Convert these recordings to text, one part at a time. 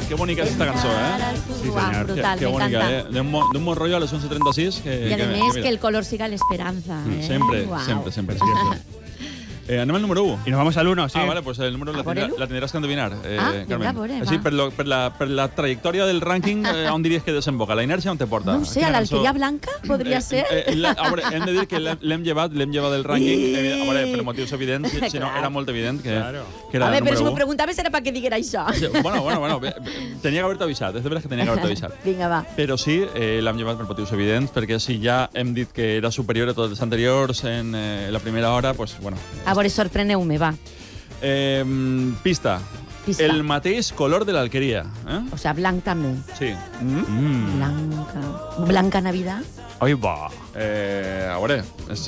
Qué bonica es esta cançó, Sí, señor. Brutal, Qué me bonica, encanta. De un buen rollo a las 11:36. Y además que el color siga la esperanza. Siempre, Guau. siempre. Anem al número 1. Y nos vamos al 1, sí. Vale, pues el número la tendràs que endevinar, vinga, Carmen. veure, Sí, va. per la trajectòria del rànquing, on diries que desemboca? La inèrcia on te porta? No ho sé, a l'Alqueria Blanca podria ser? A veure, hem de dir que l'hem llevat del rànquing, a veure, per motius evidents, si no, era molt evident que era A veure, el però si número m'ho 1. preguntaves era perquè diguera això. Bueno, tenia que haver-te avisat, és de veres que tenia que haver-te avisat. Vinga, va. Però sí, l'hem llevat per motius evidents, perquè si ja hem dit que era superior a tots els anteriors en la primera hora, doncs, bueno... A veure, sorpreneu-me, va. Pista. Pista. El mateix color de l'Alqueria. O sea, blanc també. Sí. Blanca. Blanca Navidad. Ai, va. A veure...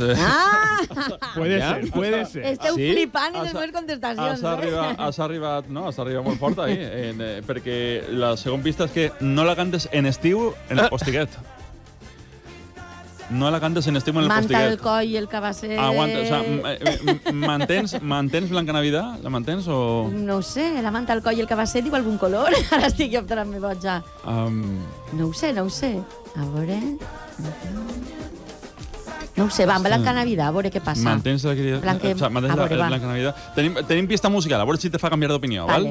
Puede ser. Esteu flipant en les meves contestacions. Has arribat molt fort ahir, perquè la segona pista és que no la cantes en estiu en el postiguet. No la cantes en estiu en el Manta postiguet. el coll i el cabasser... Aguanta, o sea, mantens Blanca Navidad? La mantens o...? No ho sé, la manta, el coll i el cabasser diu algun color. Ara estic jo optant-me boja. No ho sé. A veure... No ho sé, va, amb Blanca Navidad, a veure què passa. Mantens la Blanca Navidad. Tenim pista musical, a veure si te fa canviar d'opinió, val?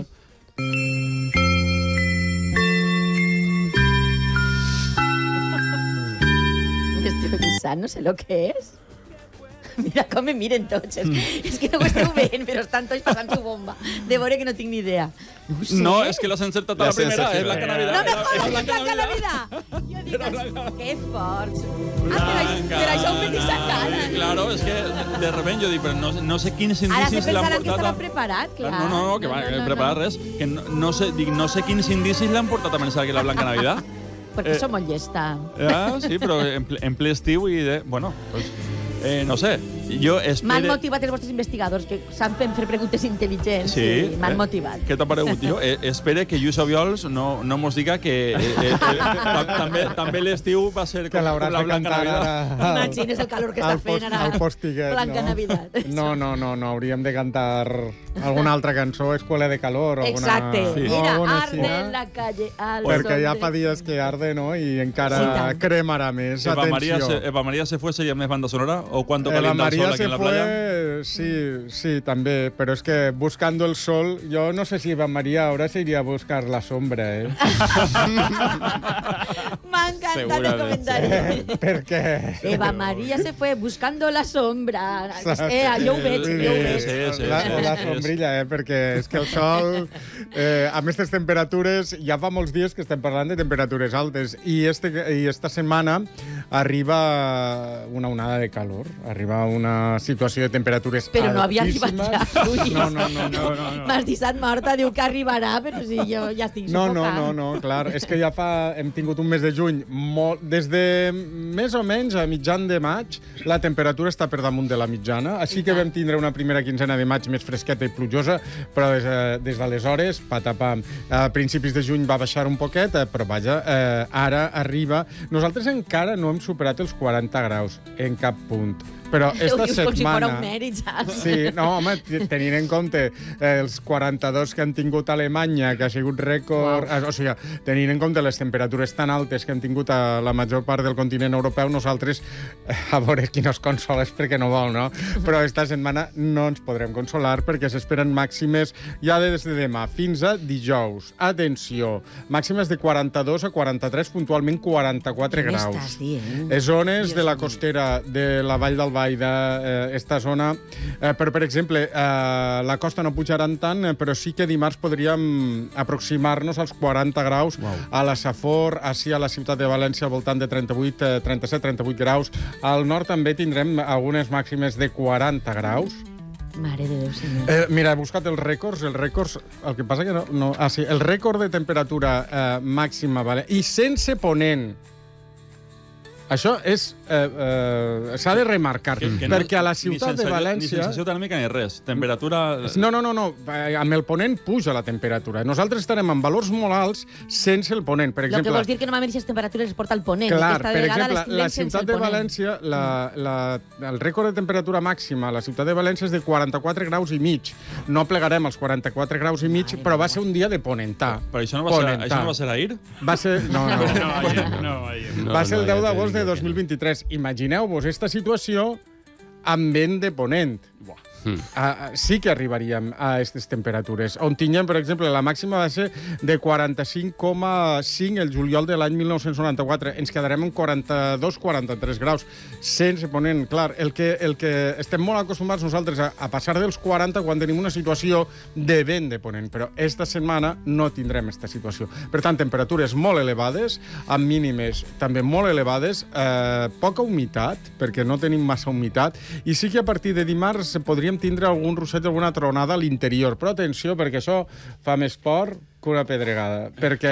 Me estoy pensant, no sé lo que és. Mira com me miren tots. És que no ho esteu veient, però estan tots passant-s'ho bomba. De veure que no tinc ni idea. No ho sé. No, és que l'has encertat a la primera, és Blanca Navidad. No me jodes, és Blanca Navidad! Jo dic, que forts. Per això ho fet aquesta cara. Claro, és que de repente jo dic, però no sé quins Ara se indicis l'han pensaran que portat... estava preparat, clar. No, que va preparat res. Que no sé quins indicis l'han portat a pensar que la Blanca Navidad. Perquè som molt llesta. Sí, però en ple estiu i de... Bueno, pues, no sé, jo espero... M'han motivat els vostres investigadors, que s'han fet fer preguntes intel·ligents. Sí, M'han motivat. Què t'ha paregut? Jo espero que Lluís Obiols no mos diga que també l'estiu va ser com la Blanca Navidad. Imagines el calor que està fent ara. Al postiguet, Blanca Navidad. No, hauríem de cantar alguna altra cançó, Escuela de Calor. Exacte. Mira, arde en la calle al perquè ja fa dies que arde, no? I encara cremarà més. Atenció. Eva María se fuese i amb més banda sonora? ¿O cuánto Eva calienta el sol María aquí se en la playa? fue, sí, también. Pero es que buscando el sol, yo no sé si Eva María ahora se iría a buscar la sombra, ¿eh? M'ha encantat el comentari. ¿Por qué? Eva María se fue buscando la sombra. Jo ho veig, Sí. La sombrilla, perquè és que el sol, amb aquestes temperatures, ja fa molts dies que estem parlant de temperatures altes, i esta setmana arriba una onada de calor, arriba una situació de temperatures Però no havia altíssimes. arribat ja, Lluís. No. M'has deixat morta, diu que arribarà, però si jo ja estic sufocant. No, clar, és que ja hem tingut un mes de juny, des de més o menys a mitjan de maig, la temperatura està per damunt de la mitjana, així que vam tindre una primera quinzena de maig més fresqueta i plujosa, però des d'aleshores, patapam. A principis de juny va baixar un poquet, però vaja, ara arriba... Nosaltres encara no hem superat els 40 graus en cap punt. Però esta setmana... Com si fos un mèrit, saps? Sí, no, home, tenint en compte els 42 que han tingut a Alemanya, que ha sigut rècord... O sigui, tenint en compte les temperatures tan altes que han tingut a la major part del continent europeu, nosaltres, a veure qui nos consola és perquè no vol, no? Però esta setmana no ens podrem consolar perquè s'esperen màximes ja des de demà fins a dijous. Atenció, màximes de 42 a 43, puntualment 44 graus. Què m'estàs dient? Les zones de la costera de la Vall del Vall d'esta zona. Però, per exemple, la costa no pujaran tant, però sí que dimarts podríem aproximar-nos als 40 graus a la Safor, així a la ciutat de València al voltant de 37-38 graus. Al nord també tindrem algunes màximes de 40 graus. Mare de Déu, senyor. Mira, he buscat els rècords. El que passa que no... sí, el rècord de temperatura màxima, vale? I sense ponent. Això és... s'ha de remarcar, perquè a la ciutat de València... Ni sensació tèrmica ni res. Temperatura... No. Amb el ponent puja la temperatura. Nosaltres estarem amb valors molt alts sense el ponent. Per exemple, Lo que vols dir que normalment aquestes temperatures es porta al ponent. clar, Aquesta per vegada exemple, la ciutat de València, el rècord de temperatura màxima a la ciutat de València és de 44 graus i mig. No plegarem als 44 graus i mig, però va ser un dia de ponentar. Però això no va ser ahir? Va ser... No. Va ser el 10 d'agost de de 2023. Imagineu-vos esta situació amb vent de ponent. Sí que arribaríem a aquestes temperatures. On tinguem, per exemple, la màxima va ser de 45,5 el juliol de l'any 1994. Ens quedarem en 42-43 graus, sense ponent. Clar, el que estem molt acostumats nosaltres a passar dels 40 quan tenim una situació de vent de ponent, però esta setmana no tindrem aquesta situació. Per tant, temperatures molt elevades, amb mínimes també molt elevades, poca humitat, perquè no tenim massa humitat, i sí que a partir de dimarts podríem tindre algun russet, alguna tronada a l'interior. Però atenció, perquè això fa més por que una pedregada. Perquè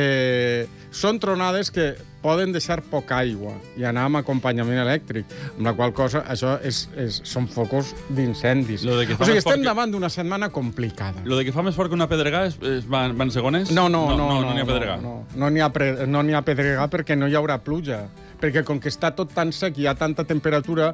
són tronades que poden deixar poca aigua i anar amb acompanyament elèctric, amb la qual cosa això són focus d'incendis. O sigui, estem davant d'una setmana complicada. Lo de que fa més fort que una pedregada van segones? No n'hi ha pedregada. No n'hi ha pedregada perquè no hi haurà pluja. Perquè com que està tot tan sec i hi ha tanta temperatura,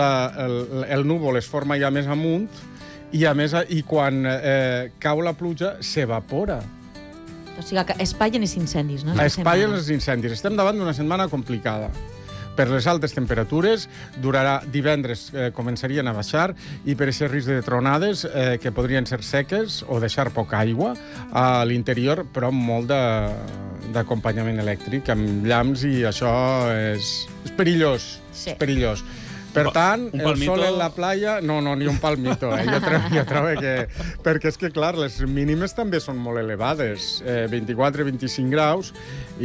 el núvol es forma ja més amunt i, a més, quan cau la pluja, s'evapora. O sigui, que espatllen els incendis, no? Espatllen els incendis. Estem davant d'una setmana complicada. Per les altes temperatures, durarà divendres, començarien a baixar, i per aquest risc de tronades, que podrien ser seques o deixar poca aigua a l'interior, però amb molt d'acompanyament elèctric, amb llamps, i això és perillós. Sí. És perillós. Per tant, el sol en la playa... No, ni un palmito. Jo trobo que... Perquè és que, clar, les mínimes també són molt elevades. 24-25 graus.